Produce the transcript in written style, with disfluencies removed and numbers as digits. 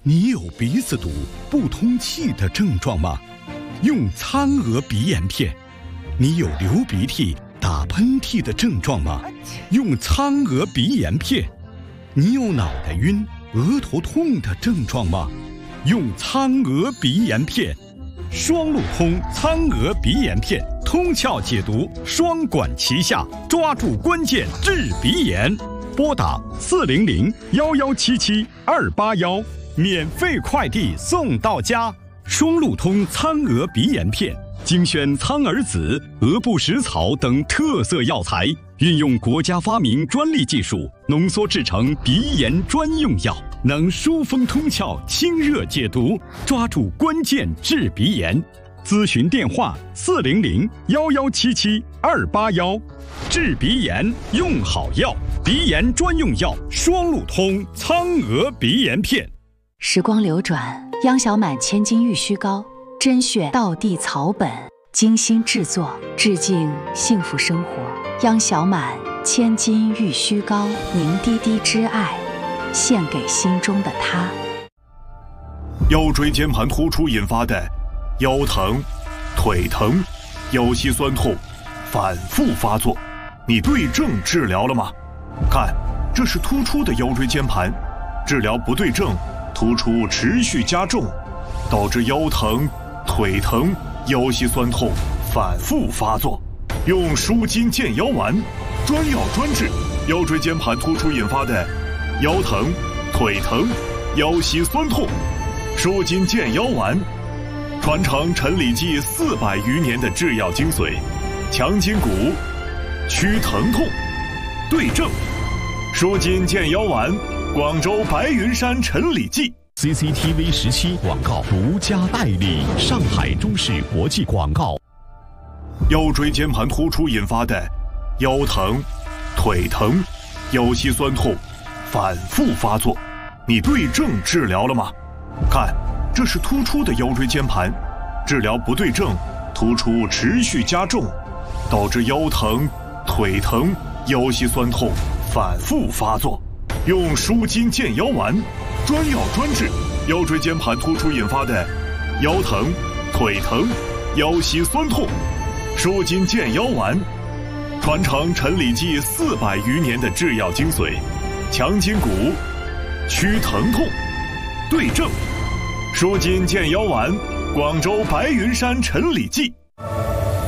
你有鼻子堵、不通气的症状吗？用苍娥鼻炎片。你有流鼻涕、打喷嚏的症状吗？用苍娥鼻炎片。你有脑袋晕、额头痛的症状吗？用苍娥鼻炎片。双路通苍娥鼻炎片，通窍解毒，双管齐下，抓住关键治鼻炎。拨打400-1177-281，免费快递送到家。双路通苍娥鼻炎片，精选苍耳子、鹅不食草等特色药材，运用国家发明专利技术，浓缩制成鼻炎专用药，能疏风通窍、清热解毒，抓住关键治鼻炎。咨询电话400-1177-281。治鼻炎用好药，鼻炎专用药双路通苍娥鼻炎片。 时光流转，央小满千金玉虚膏，甄选道地草本，精心制作，致敬幸福生活。央小满千金玉虚膏，凝滴滴之爱，献给心中的他。 腰椎间盘突出引发的腰疼、腿疼、腰膝酸痛反复发作，你对症治疗了吗？看，这是突出的腰椎间盘，治疗不对症，突出持续加重，导致腰疼、腿疼、腰膝酸痛反复发作。用舒筋健腰丸，专药专治腰椎间盘突出引发的腰疼、腿疼、腰膝酸痛。舒筋健腰丸，传承陈李济400余年的制药精髓，强筋骨，祛疼痛，对症。舒筋健腰丸，广州白云山陈李济。 CCTV 17广告独家代理，上海中视国际广告。 腰椎间盘突出引发的腰疼、腿疼、腰膝酸痛反复发作，你对症治疗了吗？看，这是突出的腰椎间盘，治疗不对症，突出持续加重，导致腰疼、腿疼、腰膝酸痛反复发作。用舒筋健腰丸，专药专治腰椎间盘突出引发的腰疼、腿疼、腰膝酸痛。舒筋健腰丸，传承陈李济400余年的制药精髓，强筋骨，祛疼痛，对症。舒筋健腰丸，广州白云山陈李济。